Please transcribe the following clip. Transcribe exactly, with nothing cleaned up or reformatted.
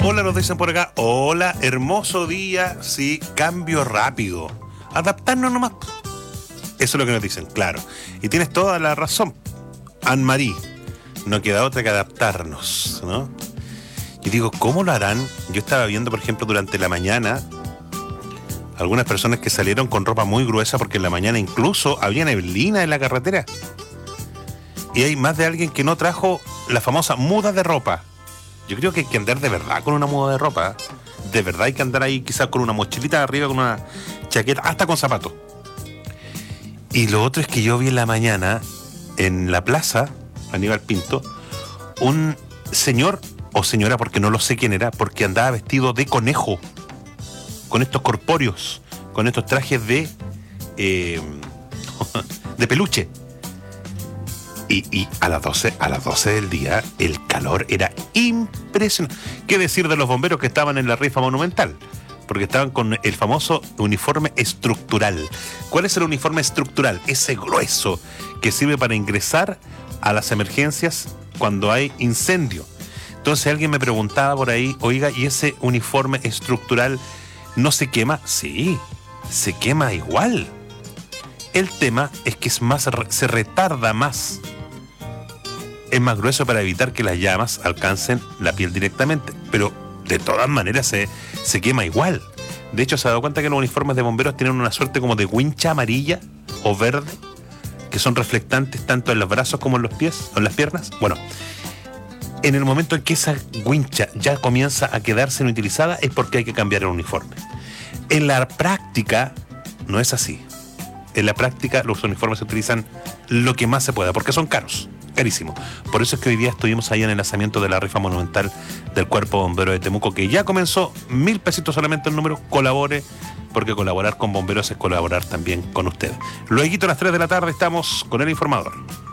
Hola, nos dicen por acá. Hola, hermoso día. Sí, cambio rápido. Adaptarnos nomás. Eso es lo que nos dicen, claro. Y tienes toda la razón, Anne-Marie. No queda otra que adaptarnos, ¿no? Y digo, ¿cómo lo harán? Yo estaba viendo, por ejemplo, durante la mañana algunas personas que salieron con ropa muy gruesa porque en la mañana incluso había neblina en la carretera. Y hay más de alguien que no trajo la famosa muda de ropa. Yo creo que hay que andar de verdad con una muda de ropa. De verdad hay que andar ahí quizás con una mochilita de arriba, con una chaqueta, hasta con zapatos. Y lo otro es que yo vi en la mañana, en la plaza, Aníbal Pinto, un señor o señora, porque no lo sé quién era, porque andaba vestido de conejo, con estos corpóreos, con estos trajes de eh, de peluche. Y, y a las doce, a las doce del día, el calor era impresionante. ¿Qué decir de los bomberos que estaban en la rifa monumental? Porque estaban con el famoso uniforme estructural. ¿Cuál es el uniforme estructural? Ese grueso que sirve para ingresar a las emergencias cuando hay incendio. Entonces alguien me preguntaba por ahí, oiga, ¿y ese uniforme estructural no se quema? Sí, se quema igual. El tema es que es más, se retarda más. Es más grueso para evitar que las llamas alcancen la piel directamente. Pero de todas maneras se, se quema igual. De hecho, ¿se ha dado cuenta que los uniformes de bomberos tienen una suerte como de wincha amarilla o verde? Que son reflectantes tanto en los brazos como en los pies, o en las piernas. Bueno, en el momento en que esa wincha ya comienza a quedarse inutilizada es porque hay que cambiar el uniforme. En la práctica no es así. En la práctica los uniformes se utilizan lo que más se pueda, porque son caros, carísimos. Por eso es que hoy día estuvimos ahí en el lanzamiento de la rifa monumental del Cuerpo Bombero de Temuco, que ya comenzó, mil pesitos solamente el número, colabore, porque colaborar con bomberos es colaborar también con ustedes. Luego a las tres de la tarde estamos con el informador.